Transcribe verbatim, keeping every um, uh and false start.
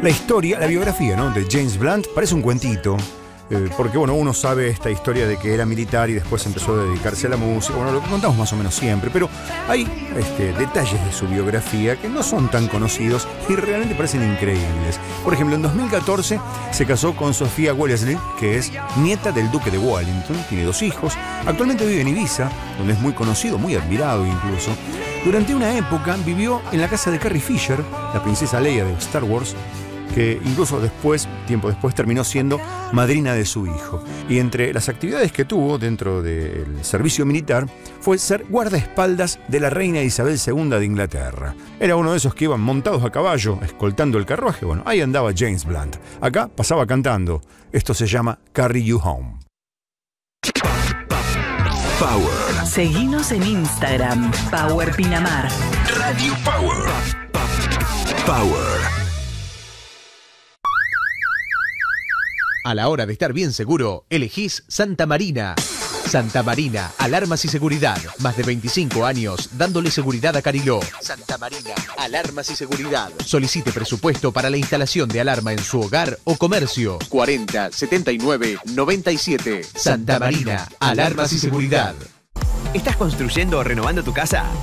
La historia, la biografía, ¿no?, de James Blunt parece un cuentito. Eh, porque bueno, uno sabe esta historia de que era militar y después empezó a dedicarse a la música. Bueno, lo contamos más o menos siempre, pero hay este, detalles de su biografía que no son tan conocidos y realmente parecen increíbles. Por ejemplo, en dos mil catorce se casó con Sofía Wellesley, que es nieta del duque de Wellington, tiene dos hijos. Actualmente vive en Ibiza, donde es muy conocido, muy admirado incluso. Durante una época vivió en la casa de Carrie Fisher, la princesa Leia de Star Wars, que incluso después, tiempo después, terminó siendo madrina de su hijo. Y entre las actividades que tuvo dentro del servicio militar fue ser guardaespaldas de la reina Isabel segunda de Inglaterra. Era uno de esos que iban montados a caballo, escoltando el carruaje. Bueno, ahí andaba James Blunt. Acá pasaba cantando. Esto se llama Carry You Home. Power. Seguinos en Instagram, Power Pinamar. Radio Power. Power. A la hora de estar bien seguro, elegís Santa Marina. Santa Marina, alarmas y seguridad. Más de veinticinco años dándole seguridad a Cariló. Santa Marina, alarmas y seguridad. Solicite presupuesto para la instalación de alarma en su hogar o comercio. cuarenta, setenta y nueve, noventa y siete. Santa Marina, alarmas y seguridad. ¿Estás construyendo o renovando tu casa?